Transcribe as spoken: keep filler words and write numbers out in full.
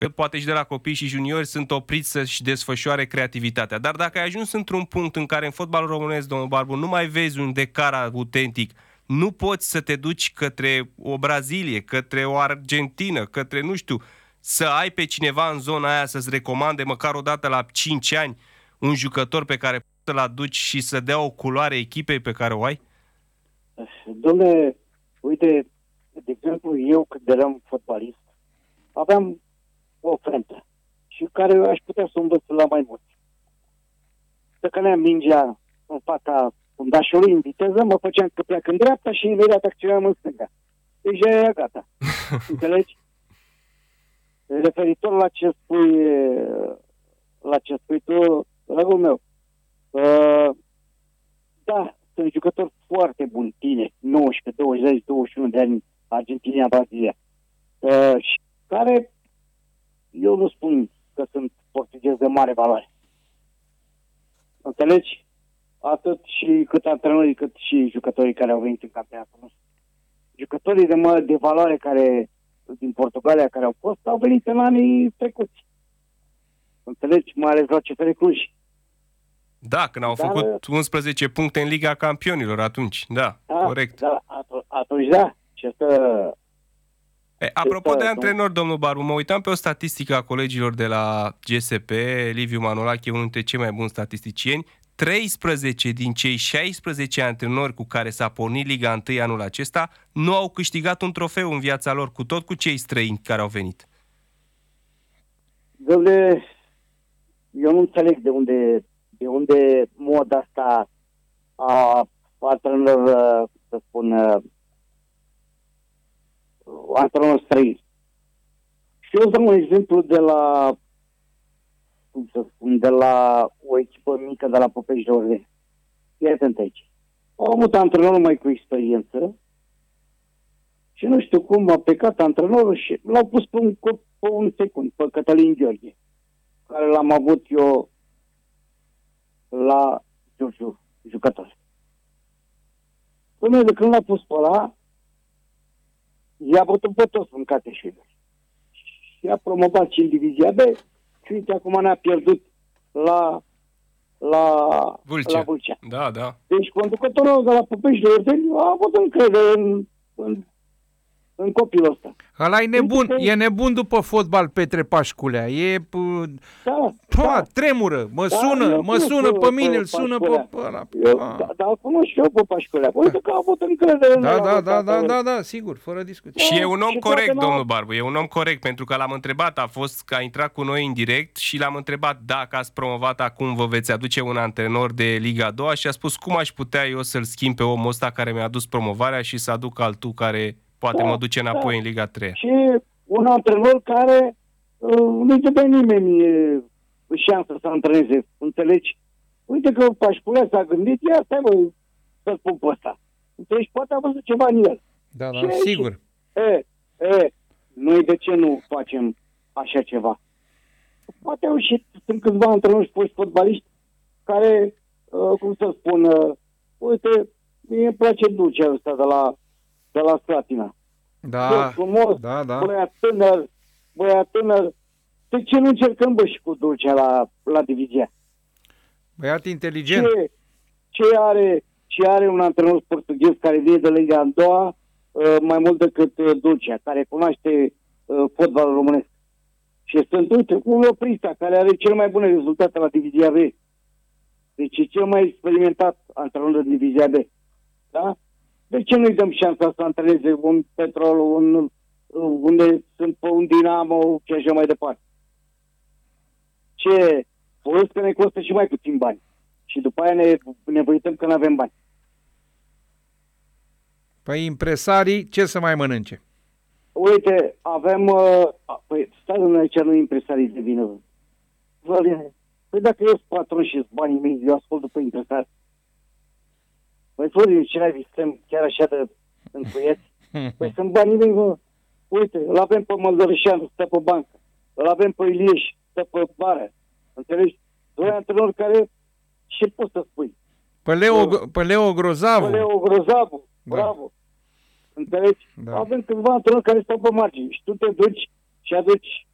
Poate și de la copii și juniori sunt opriți să-și desfășoare creativitatea. Dar dacă ai ajuns într-un punct în care în fotbalul românesc, domnul Barbu, nu mai vezi un decar autentic, nu poți să te duci către o Brazilie, către o Argentină, către, nu știu, să ai pe cineva în zona aia să-ți recomande măcar o dată la cinci ani un jucător pe care poți să-l aduci și să dea o culoare echipei pe care o ai? Dom'le, uite, de exemplu, eu când eram fotbalist, aveam o frentă și care aș putea să o învăț la mai mulți. Stăcăneam mingea în fața fundașului în viteză, mă făceam că pleacă în dreapta și imediat acționam în stânga. Deja e gata. Înțelegi? Referitor la ce spui, la ce spui tu, dragul meu, uh, da, sunt jucători foarte buni, tineri, nouăsprezece, douăzeci, douăzeci și unu de ani, Argentina, Brazilia, uh, și care, eu nu spun că sunt portughezi de mare valoare. Înțelegi? Atât și cât antrenorii, cât și jucătorii care au venit în campionatul nostru. Jucătorii de, mă, de valoare care din Portugalia care au fost, au venit în anii trecuți. Înțelegi? Mai ales la C F R Cluj. Da, când au Dar, făcut unsprezece puncte în Liga Campionilor atunci, da, da corect. Da, atunci, atunci da. Ce să... E, apropo ce de să, antrenori, domnul Barbu, mă uitam pe o statistică a colegilor de la G S P, Liviu Manolache, unul dintre cei mai buni statisticieni. treisprezece din cei șaisprezece antrenori cu care s-a pornit Liga unu anul acesta nu au câștigat un trofeu în viața lor, cu tot cu cei străini care au venit. Dom'le, eu nu înțeleg de unde, de unde moda asta a antrenorilor, să spun, antrenori străini. Și eu dau un exemplu de la, cum să spun, de la o echipă mică de la Popești de Orleni. Fii atent aici. Au avut antrenorul mai cu experiență și nu știu cum a plecat antrenorul și l-au pus pe un, pe un secund, pe Cătălin Gheorghe, care l-am avut eu la Giurgiu, jucător. Până de când l-a pus pe ăla, i-a bătut pe toți în cateșile. Și a promovat și în divizia B și uite, acum ne-a pierdut la la Vâlcea. La Vâlcea. Da, da. Deci conducătorul de la Popești de Orleni a avut încredere în, în, în copilul ăsta. Ăla e nebun, Uite, e nebun după fotbal, Petre Pașculea. E... Da, Pa, da. tremură, mă Da, sună, eu mă cunosc sună pe- pe mine, pe îl sună pe Pașculea. ăla. Eu, Ah. da, dar cunosc și eu pe Pașculea. Uite că a avut încredere în Da, ăla, da, da, ăsta, da, că- da, da, sigur, fără discuție. Și e un om și corect, poate n-au- domnul Barbu, e un om corect, pentru că l-am întrebat, a fost că a intrat cu noi în direct și l-am întrebat dacă ați promovat acum, vă veți aduce un antrenor de Liga a doua și a spus cum aș putea eu să-l schimb pe omul ăsta care mi-a adus promovarea și să aduc altul care poate Da, mă duce înapoi da. în Liga a treia. Și un antrenor care uh, nu-i dă pe nimeni uh, șansă să antreneze, înțelegi? Uite că Pașculea s-a gândit, ia stai bă, să spun pe ăsta. Înțelegi? Poate a văzut ceva în el. Da, da, Și aici, sigur. E, e, noi de ce nu facem așa ceva? Poate au și sunt câțiva antrenori și foști fotbaliști care, uh, cum să spun, uh, uite, mie îmi place Dulcea ăsta de la, de la Slatina. E Da, frumos, da, da. băiat tânăr, băiat tânăr. De ce nu încercăm, bă, și cu Dulcea la, la divizia? Băiat inteligent. Ce, ce, are, ce are un antrenor portughez care vine de Liga a doua uh, mai mult decât uh, Dulcea, care cunoaște uh, fotbalul românesc? Și sunt, uite, cu Oprista, care are cel mai bune rezultate la divizia B. Deci e cel mai experimentat antrenor din divizia B. Da? De ce nu-i dăm șansa să antreneze un Petrol, un, unde sunt pe un Dinamo și așa mai departe? Ce? Văd că ne costă și mai puțin bani. Și după aia ne, ne văităm că nu avem bani. Păi impresarii, ce să mai mănânce? Uite, avem... Uh, păi, stai domnule, aici nu impresarii de vină. Florin, păi dacă eu sunt patron și banii mei, eu ascult după impresari. Păi Florin, ce n-ai visăm chiar așa de încuieți? Păi sunt banii mei, mă. Uite, îl avem pe Măldărășeanu, stă pe bancă. Îl avem pe Ilieș, stă pe bară. Înțelegi? Doi antrenori care... Ce poți să spui? Pe Leo, pe Leo Grozavu. Pe Leo Grozavu, Da. bravo. Înțelegi? Da. Avem câțiva antrenori care stau pe margini și tu te duci și aduci